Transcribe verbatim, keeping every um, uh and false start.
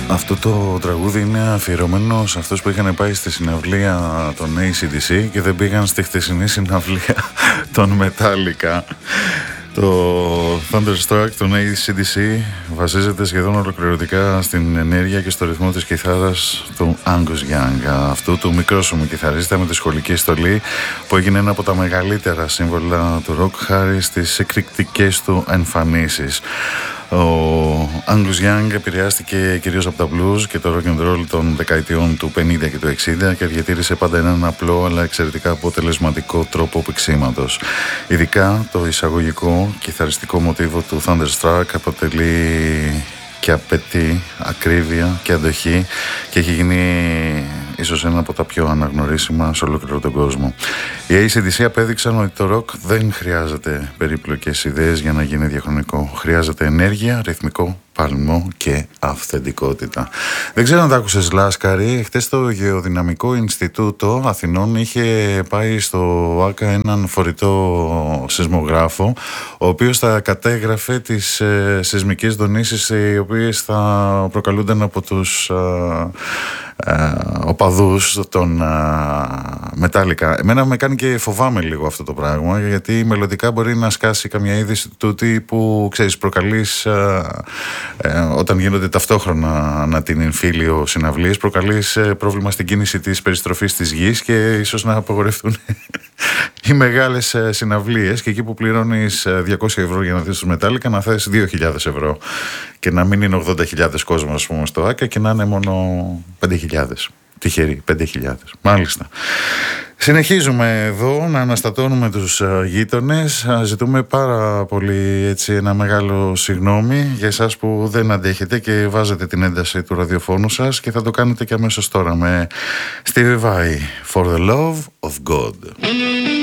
Αυτό το τραγούδι είναι αφιερωμένο σε αυτούς που είχαν πάει στη συναυλία των έι σι ντι σι και δεν πήγαν στη χτεσινή συναυλία των Metallica. Το Thunderstruck των έι σι ντι σι βασίζεται σχεδόν ολοκληρωτικά στην ενέργεια και στο ρυθμό της κιθάρας του Angus Young, αυτού του μικρόσωμου κιθαρίστα με τη σχολική στολή που έγινε ένα από τα μεγαλύτερα σύμβολα του ροκ χάρη στις εκρηκτικές του εμφανίσεις. Ο Angus Young επηρεάστηκε κυρίως από τα blues και το rock and roll των δεκαετιών του πενήντα και του εξήντα και διατήρησε πάντα έναν απλό αλλά εξαιρετικά αποτελεσματικό τρόπο παίξηματος. Ειδικά το εισαγωγικό κιθαριστικό μοτίβο του Thunderstruck αποτελεί και απαιτεί ακρίβεια και αντοχή και έχει γίνει ίσως ένα από τα πιο αναγνωρίσιμα σε ολόκληρο τον κόσμο. Οι έι σι ντι σι απέδειξαν ότι το ροκ δεν χρειάζεται περίπλοκες ιδέες για να γίνει διαχρονικό. Χρειάζεται ενέργεια, ρυθμικό παλμό και αυθεντικότητα. Δεν ξέρω αν τα άκουσες, Λάσκαρη. Χτες το Γεωδυναμικό Ινστιτούτο Αθηνών είχε πάει στο ΆΚΑ έναν φορητό σεισμογράφο, ο οποίος θα κατέγραφε τις ε, σεισμικές δονήσεις οι οποίες θα προκαλούνταν από τους ε, ε, οπαδούς των ε, Metallica. Εμένα με κάνει και φοβάμαι λίγο αυτό το πράγμα, γιατί μελλοντικά μπορεί να σκάσει καμιά είδηση τούτη που, ξέρεις, προκαλείς ε, ε, όταν γίνονται ταυτόχρονα ανά την εμφύλιο συναυλίες, προκαλείς ε, πρόβλημα στην κίνηση της περιστροφής της γης και ίσως να απογορευτούν οι μεγάλες ε, συναυλίες, και εκεί που πληρώνεις ε, διακόσια ευρώ για να δεις τους Metallica να θες δύο χιλιάδες ευρώ και να μην είναι ογδόντα χιλιάδες κόσμος, ας πούμε, στο ΆΚΑ και να είναι μόνο πέντε χιλιάδες. Τυχεροί, πέντε χιλιάδες. Μάλιστα. Συνεχίζουμε εδώ να αναστατώνουμε τους γείτονες. Ζητούμε πάρα πολύ, έτσι, ένα μεγάλο συγγνώμη για εσάς που δεν αντέχετε και βάζετε την ένταση του ραδιοφώνου σας, και θα το κάνετε και αμέσως τώρα με Stevie Vai, For the Love of God.